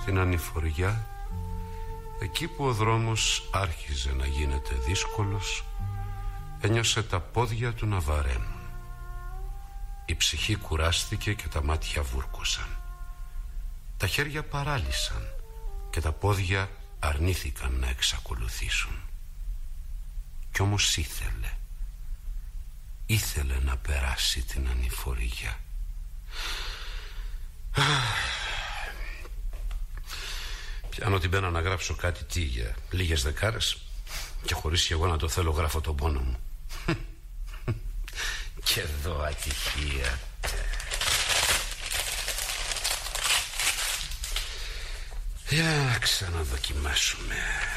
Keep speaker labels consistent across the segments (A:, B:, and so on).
A: στην ανηφοριά, εκεί που ο δρόμος άρχιζε να γίνεται δύσκολος, ένιωσε τα πόδια του να βαραίνουν. Η ψυχή κουράστηκε και τα μάτια βούρκωσαν. Τα χέρια παράλυσαν και τα πόδια αρνήθηκαν να εξακολουθήσουν. Κι όμως ήθελε να περάσει την ανηφοριά. Πιάνω την πένα να γράψω κάτι για λίγες δεκάρες, και χωρίς κι εγώ να το θέλω γράφω τον πόνο μου. Και εδώ ατυχία. Για να ξαναδοκιμάσουμε.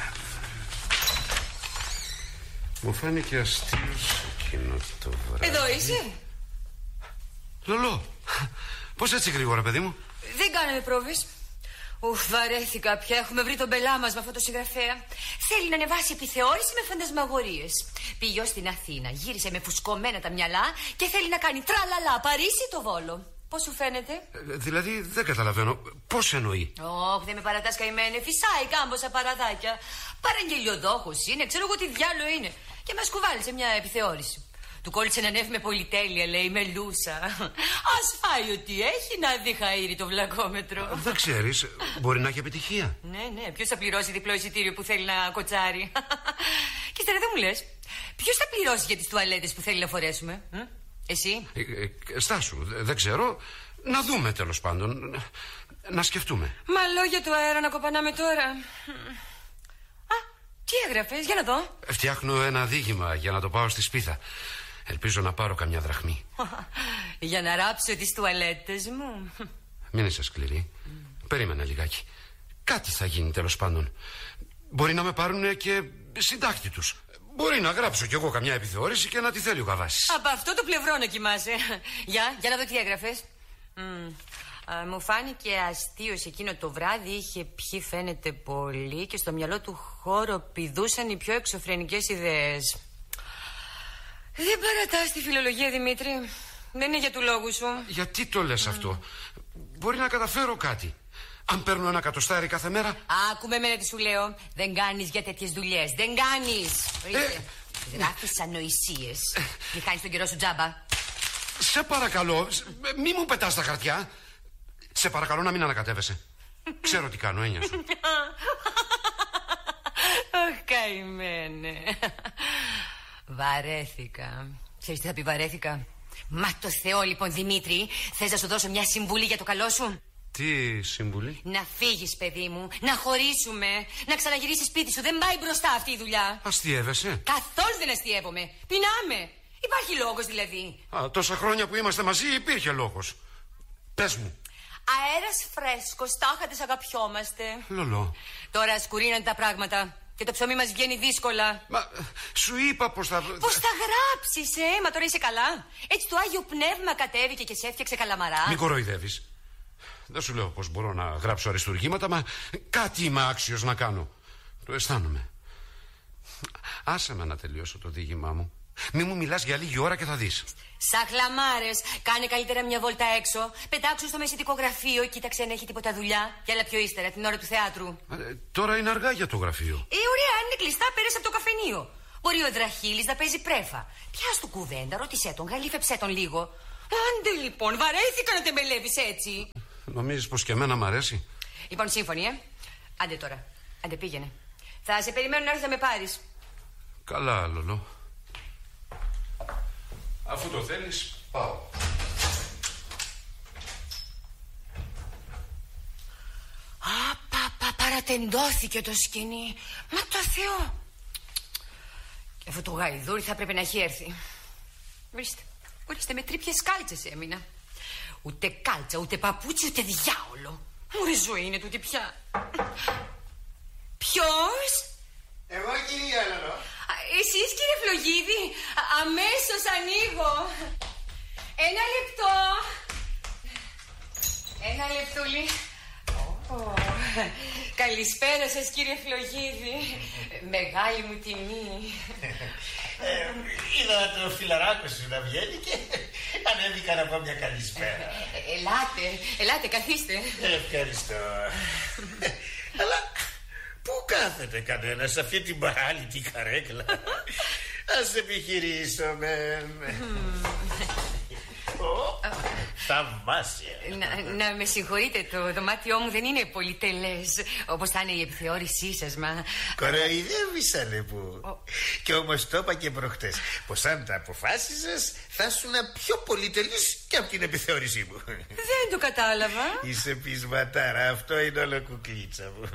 A: Μου φάνηκε αστείος εκείνο το βράδυ.
B: Εδώ είσαι?
A: Λολό, πώς έτσι γρήγορα, παιδί μου?
B: Δεν κάναμε πρόβες. Βαρέθηκα πια. Έχουμε βρει τον πελά μας με αυτό το συγγραφέα. Θέλει να ανεβάσει επιθεώρηση με φαντασμαγορίες. Πήγε ως στην Αθήνα, γύρισε με φουσκωμένα τα μυαλά και θέλει να κάνει τραλαλά Παρίσι το Βόλο. Πώς σου φαίνεται?
A: Δηλαδή δεν καταλαβαίνω. Πώς εννοεί?
B: Δεν με παρατάς καημένε. Φυσάει κάμποσα παραδάκια. Παραγγελιοδόχος είναι, ξέρω εγώ τι διάλογο είναι. Και μας κουβάλισε μια επιθεώρηση. Του κόλλησε ένα νεύμα με πολυτέλεια, λέει, μελούσα. Ας φάει ό,τι έχει, να δει χαΐρι το βλακόμετρο.
A: Δεν ξέρεις, μπορεί να έχει επιτυχία.
B: Ναι, ποιος θα πληρώσει διπλό εισιτήριο που θέλει να κοτσάρει? Και ύστερα δεν μου λες, ποιος θα πληρώσει για τις τουαλέτες που θέλει να φορέσουμε? Εσύ?
A: Στάσου, δεν ξέρω. Να δούμε τέλος πάντων. Να σκεφτούμε.
B: Μα λόγια του αέρα να κοπανάμε τώρα. Τι έγραφες, για να δω.
A: Φτιάχνω ένα δίγημα για να το πάω στη σπίθα. Ελπίζω να πάρω καμιά δραχμή.
B: Για να ράψω τις τουαλέτες μου.
A: Μην είσαι σκληρή. Περίμενε λιγάκι. Κάτι θα γίνει τέλος πάντων. Μπορεί να με πάρουν και συντάκτη τους. Μπορεί να γράψω κι εγώ καμιά επιθεώρηση και να τη θέλει ο Καβάσης.
B: Από αυτό το πλευρό να κοιμάσαι. Για να δω τι έγραφες. Μου φάνηκε αστείος εκείνο το βράδυ. Είχε πιει φαίνεται πολύ και στο μυαλό του χώρο πηδούσαν οι πιο εξωφρενικές ιδέες. Δεν παρατάς τη φιλολογία, Δημήτρη. Δεν είναι για του λόγου σου.
A: Γιατί το λες αυτό? Μπορεί να καταφέρω κάτι. Αν παίρνω ένα εκατοστάρι κάθε μέρα.
B: Άκουμε εμένα τι σου λέω. Δεν κάνεις για τέτοιες δουλειές. Δεν κάνεις. Γράφεις ανοησίες. Μη χάνεις τον καιρό σου τζάμπα.
A: Σε παρακαλώ, μη μου πετάς τα χαρτιά. Σε παρακαλώ να μην ανακατεύεσαι. Ξέρω τι κάνω, έννοια σου.
B: Αχ, καημένε. Βαρέθηκα. Ξέρεις τι θα πει βαρέθηκα? Μα το Θεό, λοιπόν, Δημήτρη, θες να σου δώσω μια συμβουλή για το καλό σου?
A: Τι συμβουλή?
B: Να φύγεις, παιδί μου, να χωρίσουμε, να ξαναγυρίσεις σπίτι σου. Δεν πάει μπροστά αυτή η δουλειά.
A: Αστιεύεσαι?
B: Καθόλου δεν αστιεύομαι. Πεινάμε. Υπάρχει λόγος δηλαδή?
A: Τόσα χρόνια που είμαστε μαζί υπήρχε λόγος. Πες μου.
B: Αέρας φρέσκος, τάχατες αγαπιόμαστε.
A: Λολό.
B: Τώρα σκουρίναν τα πράγματα και το ψωμί μας βγαίνει δύσκολα.
A: Μα σου είπα πως θα...
B: Πως θα γράψεις, μα τώρα είσαι καλά. Έτσι το Άγιο Πνεύμα κατέβηκε και σε έφτιαξε καλαμαρά.
A: Μη κοροϊδεύεις. Δεν σου λέω πως μπορώ να γράψω αριστουργήματα, μα κάτι είμαι άξιος να κάνω. Το αισθάνομαι. Άσε με να τελειώσω το δίγημά μου. Μη μου μιλάς για λίγη ώρα και θα δεις.
B: Σαν χλαμάρες. Κάνε καλύτερα μια βόλτα έξω. Πετάξου στο μεσητικό γραφείο. Κοίταξε αν έχει τίποτα δουλειά. Και άλλα πιο ύστερα, την ώρα του θεάτρου.
A: Τώρα είναι αργά για το γραφείο.
B: Ωραία, αν είναι κλειστά, πέρασε από το καφενείο. Μπορεί ο Δραχίλης να παίζει πρέφα. Πιάσ' του κουβέντα, ρώτησέ τον, γαλήφεψέ τον λίγο. Άντε λοιπόν, βαρέθηκα να τεμπελεύεις έτσι.
A: Νομίζεις πως και εμένα μ' αρέσει?
B: Λοιπόν, σύμφωνοι, Άντε τώρα, άντε πήγαινε. Θα σε περιμένω να έρθεις να με πάρεις.
A: Καλά, Λολό. Αφού το θέλεις, πάω.
B: Παρατεντώθηκε το σκηνή. Μα το Θεό. Και αυτό το γαϊδούρι θα πρέπει να έχει έρθει. Ορίστε, με τρίπιες κάλτσες έμεινα. Ούτε κάλτσα, ούτε παπούτσι, ούτε διάολο. Μωρή ζωή είναι τούτη πια. Ποιος?
C: Εγώ, κυρία Λολό.
B: Εσείς, κύριε Φλογίδη? Αμέσως ανοίγω. Ένα λεπτό. Ένα λεπτούλι. Καλησπέρα σας, κύριε Φλογίδη. Μεγάλη μου τιμή.
C: Είδα το φιλαράκο σου να βγαίνει και
D: Ανέβηκα να πω μια καλησπέρα.
B: Ελάτε, καθίστε.
D: Ευχαριστώ. Αλλά πού κάθεται κανένα σε αυτή την παράλυτη καρέκλα? Ας επιχειρήσω, θαυμάσια.
B: Να με συγχωρείτε, το δωμάτιό μου δεν είναι πολυτελές όπως θα είναι η επιθεώρησή σας, μα...
D: Κοροϊδεύησανε που. Και όμως το είπα και προχτές, πως αν τα αποφάσισες θα ήσουν πιο πολυτελής και από την επιθεώρησή μου.
B: Δεν το κατάλαβα.
D: Είσαι πεισματάρα, αυτό είναι όλο κουκλίτσα μου.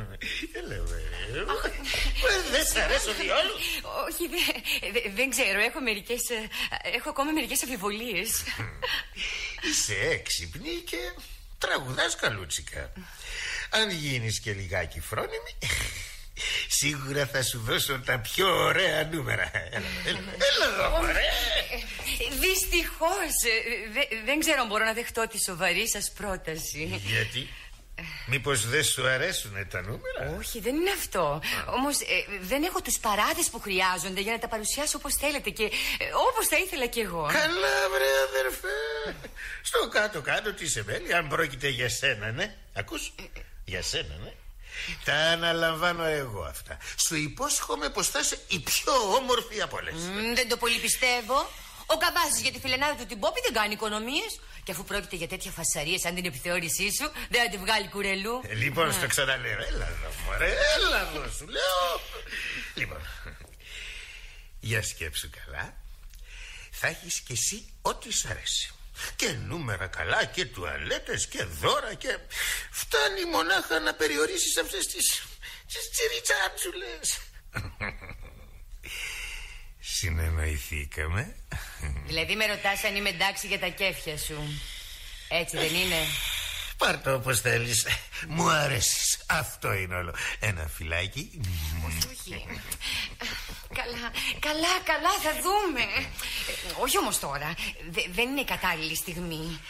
D: Δεν σ' αρέσω διόλου?
B: Όχι, δεν ξέρω, έχω ακόμα μερικές αμφιβολίες.
D: Είσαι έξυπνη και τραγουδάς καλούτσικα. Αν γίνεις και λιγάκι φρόνιμη, σίγουρα θα σου δώσω τα πιο ωραία νούμερα. Έλα εδώ, ωραία.
B: Δυστυχώς δεν ξέρω αν μπορώ να δεχτώ τη σοβαρή σας πρόταση.
D: Γιατί? Μήπως δεν σου αρέσουν τα νούμερα?
B: Όχι, δεν είναι αυτό. Όμως δεν έχω τους παράδες που χρειάζονται για να τα παρουσιάσω όπως θέλετε και όπως θα ήθελα κι εγώ.
D: Καλά, βρε αδερφέ. Στο κάτω-κάτω τι σε μέλει, αν πρόκειται για σένα, ναι? Ακούς? Για σένα, ναι? Τα αναλαμβάνω εγώ αυτά. Σου υπόσχομαι πως θα είσαι η πιο όμορφη από όλες.
B: Δεν το πολύ πιστεύω. Ο Καβάζης για τη φιλενάδα του την Πόπη δεν κάνει οικονομίες. Και αφού πρόκειται για τέτοια φασαρία σαν την επιθεώρησή σου, δεν θα τη βγάλει κουρελού.
D: Λοιπόν, στο ξαναλέω. Έλα εδώ, μωρέ, έλα εδώ, σου λέω. Λοιπόν, για σκέψου καλά. Θα έχεις κι εσύ ό,τι σ' αρέσει. Και νούμερα καλά και τουαλέτες και δώρα και... Φτάνει μονάχα να περιορίσεις αυτές τις τσιριτσάτσουλες. Συνεννοηθήκαμε?
B: Δηλαδή με ρωτάς αν είμαι εντάξει για τα κέφια σου. Έτσι δεν είναι?
D: Πάρ' το όπως θέλεις. Μου αρέσεις. Αυτό είναι όλο. Ένα φυλάκι.
B: Όχι. Καλά, θα δούμε. Όχι όμως τώρα. Δεν είναι η κατάλληλη στιγμή.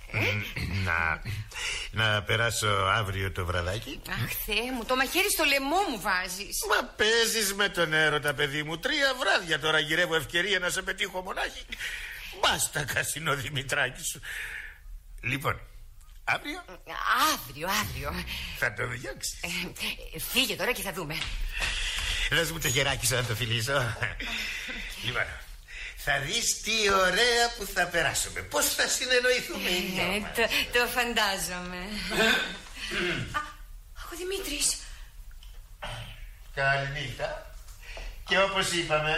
D: Να περάσω αύριο το βραδάκι.
B: Αχ, Θεέ μου, το μαχαίρι στο λαιμό μου βάζεις.
D: Μα παίζεις με τον έρωτα, παιδί μου. 3 βράδια τώρα γυρεύω ευκαιρία να σε πετύχω μονάχη. Μπάστα κασινό Δημητράκη σου. Λοιπόν, αύριο.
B: Αύριο.
D: Θα το διώξεις.
B: Φύγε τώρα και θα δούμε.
D: Δώσ' μου το χεράκι σου να το φιλήσω. Λοιπόν, θα δεις τι ωραία που θα περάσουμε. Πώς θα συνεννοηθούμε.
B: Το φαντάζομαι. Ο Δημήτρης.
D: Καληνύχτα. Και όπως είπαμε...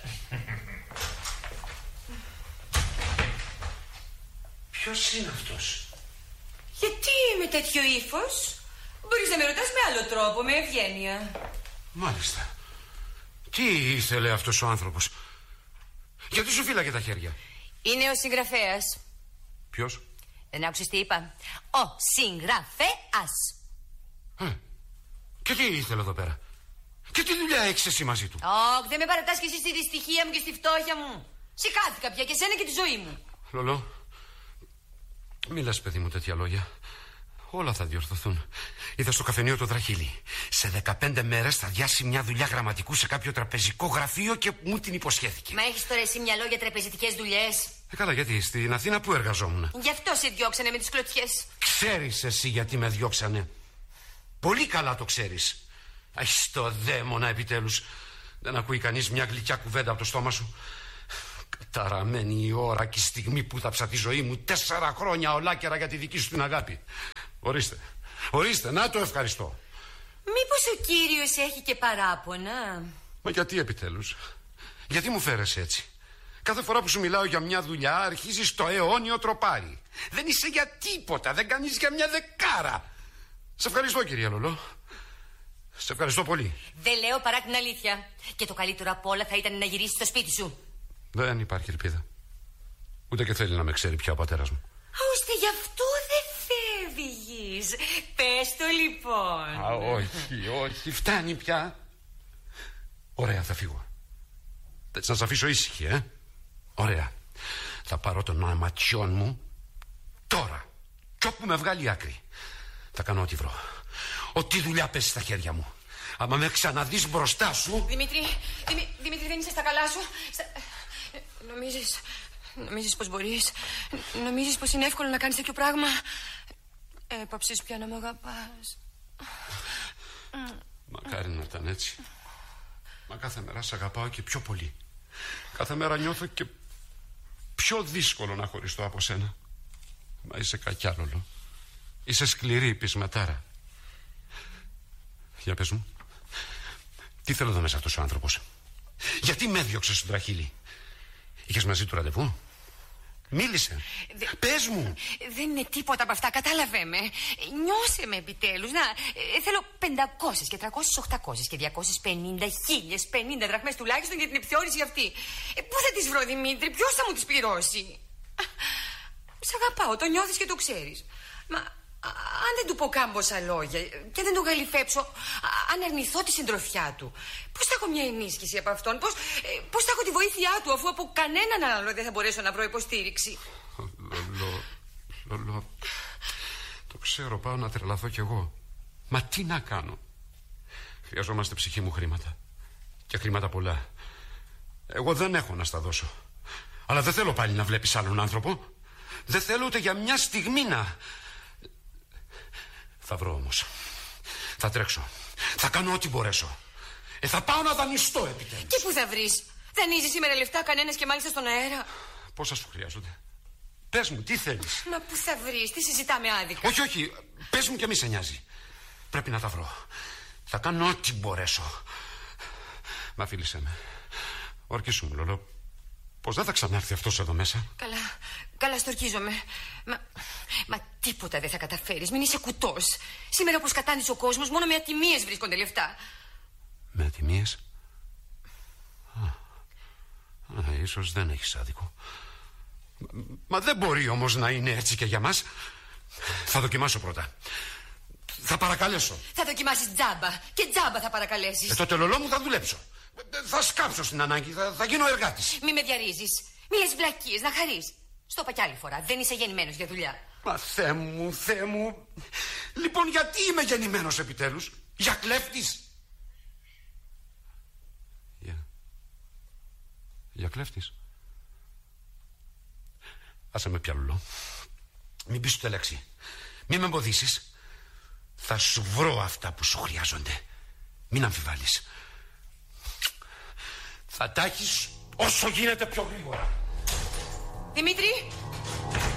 A: Ποιος είναι αυτός?
B: Γιατί με τέτοιο ύφος? Μπορείς να με ρωτάς με άλλο τρόπο, με ευγένεια.
A: Μάλιστα. Τι ήθελε αυτός ο άνθρωπος? Γιατί σου φύλαγε τα χέρια?
B: Είναι ο συγγραφέας.
A: Ποιος?
B: Δεν άκουσες τι είπα? Ο συγγραφέας.
A: Και τι ήθελε εδώ πέρα? Και τι δουλειά έχεις εσύ μαζί του?
B: Δεν με παρατάς κι εσύ στη δυστυχία μου και στη φτώχεια μου. Σηκάθηκα πια και σένα και τη ζωή μου.
A: Λολό, μη λες παιδί μου τέτοια λόγια. Όλα θα διορθωθούν. Είδα στο καφενείο το Δραχίλη. Σε 15 μέρες θα διάσει μια δουλειά γραμματικού σε κάποιο τραπεζικό γραφείο και μου την υποσχέθηκε.
B: Μα έχεις τώρα εσύ μυαλό για τραπεζικές δουλειές?
A: Καλά, γιατί στην Αθήνα που εργαζόμουν?
B: Γι' αυτό σε διώξανε με τις κλωτσιές.
A: Ξέρεις εσύ γιατί με διώξανε? Πολύ καλά το ξέρεις. Έχεις το δαίμονα επιτέλους. Δεν ακούει κανείς μια γλυκιά κουβέντα από το στόμα σου. Καταραμένη η ώρα και η στιγμή που θάψα τη ζωή μου 4 χρόνια ολάκερα για τη δική σου την αγάπη. Ορίστε, να το ευχαριστώ.
B: Μήπως ο κύριος έχει και παράπονα?
A: Μα γιατί επιτέλους? Γιατί μου φέρεσαι έτσι? Κάθε φορά που σου μιλάω για μια δουλειά αρχίζεις το αιώνιο τροπάρι. Δεν είσαι για τίποτα, δεν κάνεις για μια δεκάρα. Σε ευχαριστώ κυρία Λολό. Σε ευχαριστώ πολύ. Δεν
B: λέω παρά την αλήθεια. Και το καλύτερο απ' όλα θα ήταν να γυρίσεις στο σπίτι σου.
A: Δεν υπάρχει ελπίδα. Ούτε και θέλει να με ξέρει πια ο πατέρας μου.
B: Ώστε γι' αυτό δεν φεύγεις. Πες το λοιπόν.
A: Όχι, φτάνει πια. Ωραία, θα φύγω. Έτσι να σε αφήσω ήσυχη, Ωραία. Θα πάρω τον αματιόν μου τώρα. Κι όπου με βγάλει άκρη. Θα κάνω ό,τι βρω. Ό,τι δουλειά πέσει στα χέρια μου. Άμα με ξαναδείς μπροστά σου...
B: Δημήτρη, δεν είσαι στα καλά σου. Νομίζεις πως μπορείς? Νομίζεις πως είναι εύκολο να κάνεις τέτοιο πράγμα? Έπαψες πια να μ' αγαπάς.
A: Μακάρι να ήταν έτσι. Μα κάθε μέρα σ' αγαπάω και πιο πολύ. Κάθε μέρα νιώθω και πιο δύσκολο να χωριστώ από σένα. Μα είσαι κακιάλολο. Είσαι σκληρή πεισματάρα. Για πες μου, τι θέλω εδώ μέσα αυτός ο άνθρωπος? Γιατί με έδιωξες στον τραχύλι? Είχες μαζί του ραντεβού? Μίλησε. Πες μου.
B: Δεν είναι τίποτα από αυτά, κατάλαβε με. Νιώσε με επιτέλους. Να, θέλω 500 και 300, 800 και 250, 1050 δραχμές τουλάχιστον για την επιθεώρηση αυτή. Πού θα τις βρω, Δημήτρη? Ποιος θα μου τις πληρώσει? Σ' αγαπάω, το νιώθεις και το ξέρεις. Μα αν δεν του πω κάμποσα λόγια και δεν τον γαλιφέψω, αν αρνηθώ τη συντροφιά του, πώς θα έχω μια ενίσχυση από αυτόν? Πώς θα έχω τη βοήθειά του, αφού από κανέναν άλλο δεν θα μπορέσω να βρω υποστήριξη?
A: Λολό, το ξέρω, πάω να τρελαθώ κι εγώ. Μα τι να κάνω? Χρειαζόμαστε, ψυχή μου, χρήματα. Και χρήματα πολλά. Εγώ δεν έχω να στα δώσω. Αλλά δεν θέλω πάλι να βλέπεις άλλον άνθρωπο. Δεν θέλω ούτε για μια στιγμή να... Θα βρω όμως. Θα τρέξω. Θα κάνω ό,τι μπορέσω. Θα πάω να δανειστώ επιτέλους.
B: Και πού θα βρεις? Δανείζει σήμερα λεφτά κανένας και μάλιστα στον αέρα?
A: Πόσα σου χρειάζονται? Πες μου, τι θέλεις?
B: Μα πού θα βρεις? Τι συζητάμε άδικα?
A: Όχι, όχι. Πες μου και μη σε νοιάζει. Πρέπει να τα βρω. Θα κάνω ό,τι μπορέσω. Μα φίλησέ με. Ορκίσου μου, Λολό. Πως δεν θα ξανάρθει αυτός εδώ μέσα?
B: Καλά στορκίζομαι. Μα τίποτα δεν θα καταφέρεις. Μην είσαι κουτός. Σήμερα όπως κατάντησε ο κόσμος, μόνο με ατιμίες βρίσκονται λεφτά.
A: Με ατιμίες? Ίσως δεν έχεις άδικο. Μα δεν μπορεί όμως να είναι έτσι και για μας. Θα δοκιμάσω πρώτα. Θα παρακαλέσω.
B: Θα δοκιμάσεις τζάμπα. Και τζάμπα θα παρακαλέσεις.
A: Τότε, Λολό μου, θα δουλέψω. Θα σκάψω στην ανάγκη. Θα γίνω εργάτης.
B: Μη με διαρρίζεις. Μη λες βλακίες, να χαρείς. Στο είπα κι άλλη φορά. Δεν είσαι γεννημένος για δουλειά.
A: Μα Θεέ μου. Λοιπόν, γιατί είμαι γεννημένος επιτέλους? Για κλέφτης? Για κλέφτης? Άσε με πια, Λολό. Μην πεις ούτε λέξη. Μην με εμποδίσεις. Θα σου βρω αυτά που σου χρειάζονται. Μην αμφιβάλλεις. Θα τα έχεις όσο γίνεται πιο γρήγορα.
B: Δημήτρη!